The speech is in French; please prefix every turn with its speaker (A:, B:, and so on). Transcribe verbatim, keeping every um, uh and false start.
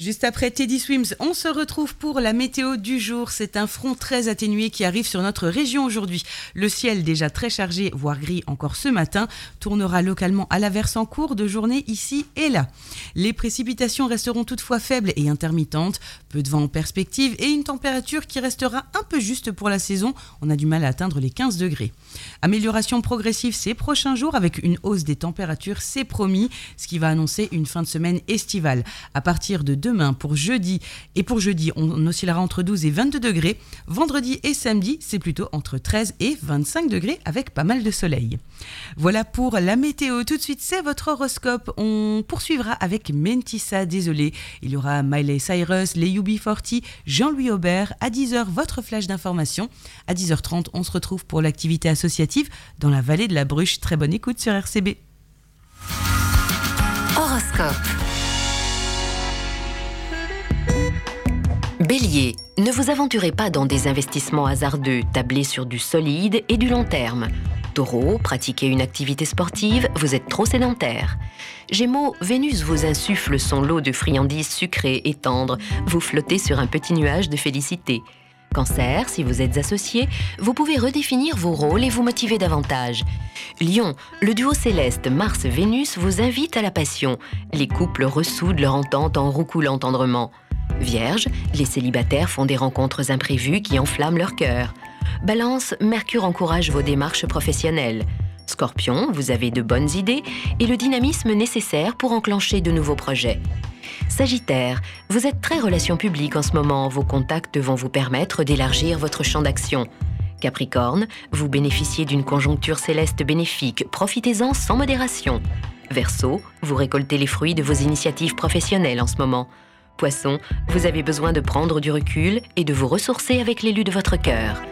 A: Juste après Teddy Swims, on se retrouve pour la météo du jour. C'est un front très atténué qui arrive sur notre région aujourd'hui. Le ciel, déjà très chargé, voire gris encore ce matin, tournera localement à l'averse en cours de journée ici et là. Les précipitations resteront toutefois faibles et intermittentes. Peu de vent en perspective et une température qui restera un peu juste pour la saison. On a du mal à atteindre les quinze degrés. Amélioration progressive ces prochains jours avec une hausse des températures, c'est promis, ce qui va annoncer une fin de semaine estivale. À partir de demain pour jeudi, et pour jeudi, on oscillera entre douze et vingt-deux degrés. Vendredi et samedi, c'est plutôt entre treize et vingt-cinq degrés avec pas mal de soleil. Voilà pour la météo. Tout de suite, c'est votre horoscope. On poursuivra avec Mentissa, désolé. Il y aura Miley Cyrus, les U B quarante, Jean-Louis Aubert. À dix heures, votre flash d'information. À dix heures trente, on se retrouve pour l'activité associative dans la vallée de la Bruche. Très bonne écoute sur R C B.
B: Horoscope. Bélier, ne vous aventurez pas dans des investissements hasardeux, tablez sur du solide et du long terme. Taureau, pratiquez une activité sportive, vous êtes trop sédentaire. Gémeaux, Vénus vous insuffle son lot de friandises sucrées et tendres, vous flottez sur un petit nuage de félicité. Cancer, si vous êtes associé, vous pouvez redéfinir vos rôles et vous motiver davantage. Lion, le duo céleste Mars-Vénus vous invite à la passion. Les couples ressoudent leur entente en roucoulant tendrement. Vierge, les célibataires font des rencontres imprévues qui enflamment leur cœur. Balance, Mercure encourage vos démarches professionnelles. Scorpion, vous avez de bonnes idées et le dynamisme nécessaire pour enclencher de nouveaux projets. Sagittaire, vous êtes très relations publiques en ce moment, vos contacts vont vous permettre d'élargir votre champ d'action. Capricorne, vous bénéficiez d'une conjoncture céleste bénéfique, profitez-en sans modération. Verseau, vous récoltez les fruits de vos initiatives professionnelles en ce moment. Poisson, vous avez besoin de prendre du recul et de vous ressourcer avec l'élu de votre cœur.